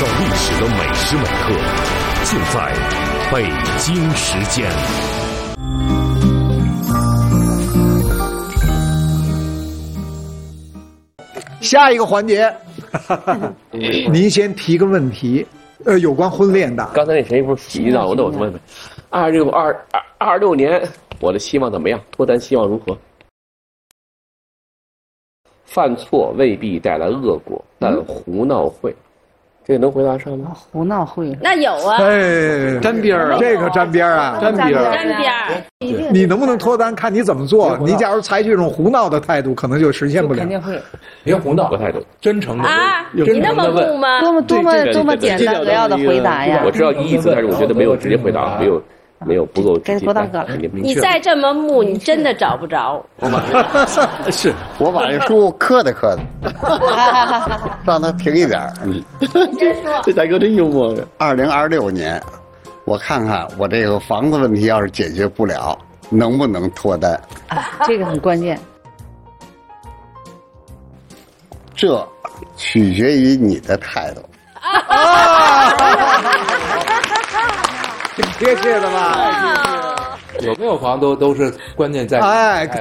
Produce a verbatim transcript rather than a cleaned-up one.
造历史的每时每刻，尽在北京时间。 下一个环节，您先提个问题，呃，有关婚恋的。 刚才那谁不是提到我，那我问问，二六二二二六年，我的希望怎么样？脱单希望如何？犯错未必带来恶果，但胡闹会。这个能回答上吗？ 胡闹会， 那有啊， 哎， 沾边儿啊， 这个沾边儿啊， 沾边儿， 沾边儿。 你能不能脱单，看你怎么做。你假如采取这种胡闹的态度，可能就实现不了。 肯定会。 别胡闹， 不态度， 真诚的啊！你真那么诚的问， 木吗？ 多么多么多么简单扼要的回答呀！ 我知道意思，但是我觉得没有直接回答，没有没有不够直接。 该郭大哥， 你再这么木，你真的找不着。 是我把这书磕的磕的，让他平一点。嗯， 这大哥真幽默。 二零二六年，我看看我这个房子问题要是解决不了，能不能脱单？ 啊，这个很关键。 这取决于你的态度。 啊，挺贴切的吧？ 有没有房都都是关键在。 哎。